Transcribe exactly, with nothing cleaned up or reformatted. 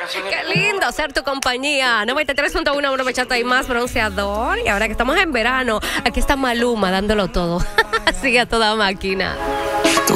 Qué lindo ser tu compañía. noventa y tres punto uno, una bachata y más bronceador. Y ahora que estamos en verano, aquí está Maluma dándolo todo. Sigue a toda máquina.